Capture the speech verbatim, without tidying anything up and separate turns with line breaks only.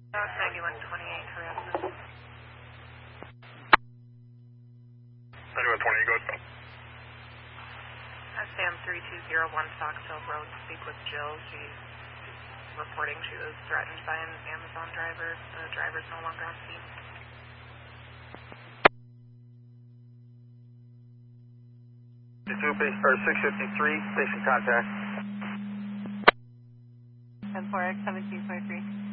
ninety-one twenty-eight, harassment.
ninety-one twenty, go ahead.
Sam three two zero one Fox Hill Road, speak with Jill. She's reporting she was threatened by an Amazon driver. The driver's no longer on scene.
Or six fifty-three, station contact.
ten four X seventeen twenty-three.